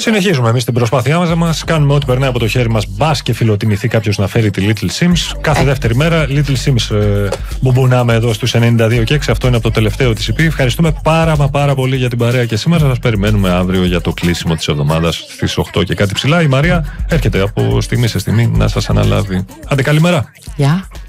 Συνεχίζουμε εμείς την προσπάθειά μας. Κάνουμε ό,τι περνάει από το χέρι μας. Μπας και φιλοτιμηθεί κάποιος να φέρει τη Little Sims. Κάθε δεύτερη μέρα Little Sims μπουμπουνάμε εδώ στους 92 και 6. Αυτό είναι από το τελευταίο της EP. Ευχαριστούμε πάρα πολύ για την παρέα και σήμερα. Σας περιμένουμε αύριο για το κλείσιμο της εβδομάδας στις 8 και κάτι ψηλά. Η Μαρία έρχεται από στιγμή σε στιγμή να σας αναλάβει. Άντε, καλημέρα. Γεια.